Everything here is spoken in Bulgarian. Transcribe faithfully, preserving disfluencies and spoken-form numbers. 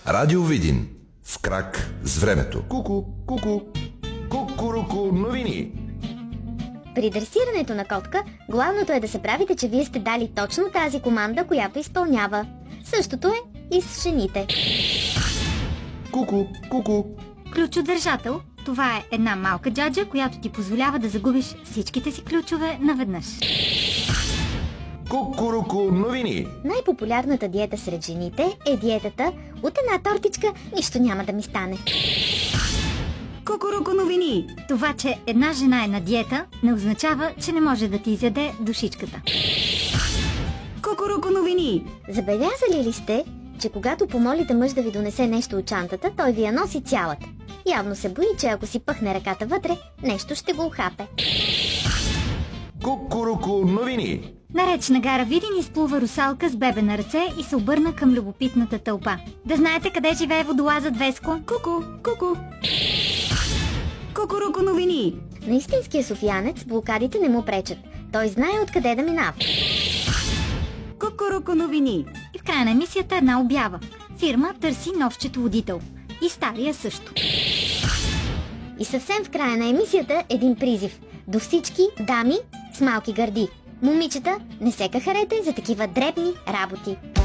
Радио Видин. В крак с времето. Ку-ку, ку-ку, ку-ку-ку новини. При дресирането на котка, главното е да се правите, че вие сте дали точно тази команда, която изпълнява. Същото е и с жените. Ку-ку, ку-ку. Ключодържател – това е една малка джаджа, която ти позволява да загубиш всичките си ключове наведнъж. Ку-ку-ку новини. Най-популярната диета сред жените е диетата "от една тортичка нищо няма да ми стане". Кукуруку новини. Това, че една жена е на диета, не означава, че не може да ти изяде душичката. Кукуруку новини. Забелязали ли сте, че когато помолите мъж да ви донесе нещо от чантата, той ви я носи цялата? Явно се бои, че ако си пъхне ръката вътре, нещо ще го ухапе. Ку-ку-ку новини. На речна гара Видин изплува русалка с бебе на ръце и се обърна към любопитната тълпа. Да знаете къде живее водолазът Веско? Ку-ку, ку-ку. Кукуруку новини. На истинския софиянец блокадите не му пречат. Той знае откъде да минава. Кукуруку новини. И в края на емисията една обява. Фирма търси нов счетоводител. И стария също. И съвсем в края на емисията един призив. До всички дами с малки гърди. Момичета, не се кахарете за такива дребни работи.